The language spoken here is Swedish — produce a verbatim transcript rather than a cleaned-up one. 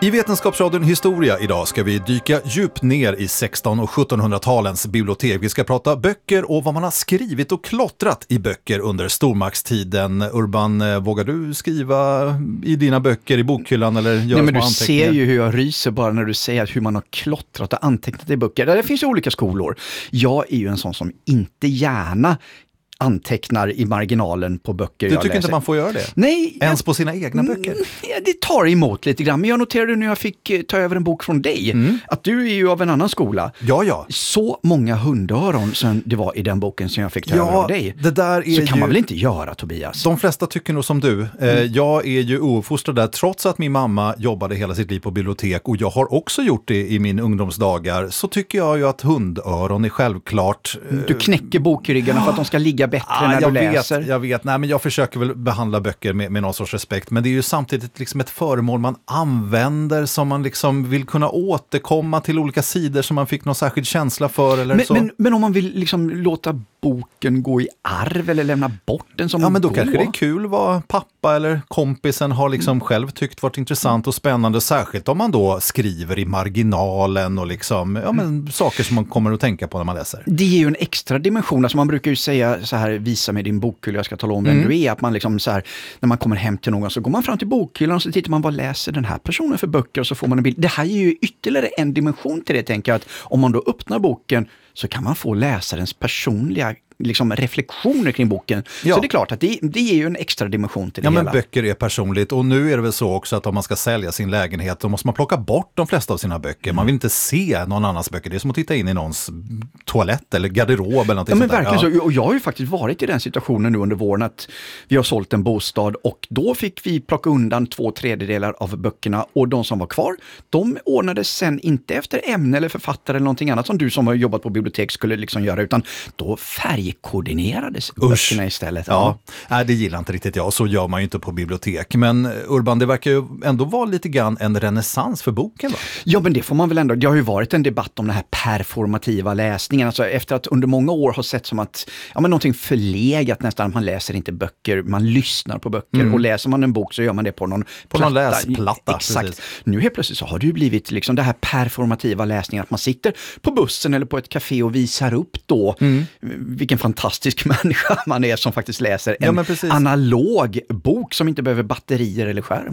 I Vetenskapsradion Historia idag ska vi dyka djupt ner i sexton- och sjuttonhundratalens bibliotek. Vi ska prata böcker och vad man har skrivit och klottrat i böcker under stormaktstiden. Urban, vågar du skriva i dina böcker i bokhyllan eller göra Nej, men du anteckningar? ser ju hur jag ryser bara när du säger hur man har klottrat och antecknat i böcker. Det finns ju olika skolor. Jag är ju en sån som inte gärna antecknar i marginalen på böcker Du jag tycker läser. inte man får göra det? Nej. Ens jag, på sina egna böcker? Mm, det tar emot lite grann. Men jag noterade när jag fick eh, ta över en bok från dig Mm. att du är ju av en annan skola. Ja, ja. Så många hundöron som det var i den boken som jag fick ta Ja, över av dig. det där är Så kan ju... man väl inte göra, Tobias? De flesta tycker nog som du. Mm. Jag är ju ouppfostrad där, trots att min mamma jobbade hela sitt liv på bibliotek och jag har också gjort det i min ungdomsdagar, så tycker jag ju att hundöron är självklart. Du knäcker bokryggarna för att de ska ligga bättre Ah, när jag du vet, läser. Jag vet, nej men jag försöker väl behandla böcker med, med någon sorts respekt, men det är ju samtidigt liksom ett föremål man använder som man liksom vill kunna återkomma till olika sidor som man fick någon särskild känsla för eller Men, så. men, men om man vill liksom låta boken gå i arv eller lämna bort den som Ja, men då gå. kanske det är kul vad pappa eller kompisen har liksom själv tyckt varit intressant och spännande, särskilt om man då skriver i marginalen och liksom, ja men saker som man kommer att tänka på när man läser. Det är ju en extra dimension, alltså man brukar ju säga så här, visa med din bokhylla, jag ska tala om vem Mm. du är, att man liksom så här, när man kommer hem till någon så går man fram till bokhyllan och så tittar man vad läser den här personen för böcker och så får man en bild. Det här är ju ytterligare en dimension till det, tänker jag, att om man då öppnar boken så kan man få läsarens personliga liksom reflektioner kring boken. Ja. Så det är klart att det, det är ju en extra dimension till det Ja, men hela. böcker är personligt och nu är det väl så också att om man ska sälja sin lägenhet då måste man plocka bort de flesta av sina böcker. Mm. Man vill inte se någon annans böcker. Det är som att titta in i någons toalett eller garderob eller något Ja, men sånt där. verkligen så. Och jag har ju faktiskt varit i den situationen nu under våren att vi har sålt en bostad och då fick vi plocka undan två tredjedelar av böckerna och de som var kvar, de ordnades sen inte efter ämne eller författare eller någonting annat som du som har jobbat på bibliotek skulle liksom göra, utan då färgkoordinerades Usch. böckerna istället. Ja, nej, det gillar inte riktigt jag. Så gör man ju inte på bibliotek. Men Urban, det verkar ju ändå vara lite grann en renässans för boken, va? Ja, men det får man väl ändå. Det har ju varit en debatt om den här performativa läsningen. Alltså efter att under många år har sett som att ja, men någonting förlegat nästan. Man läser inte böcker, man lyssnar på böcker. Mm. Och läser man en bok så gör man det på någon På platta. någon läsplatta, Exakt. precis. Nu helt plötsligt så har det ju blivit liksom det här performativa läsningen. Att man sitter på bussen eller på ett café och visar upp då Mm. vilken fantastisk människa man är som faktiskt läser Ja, en men precis. analog bok som inte behöver batterier eller skärm.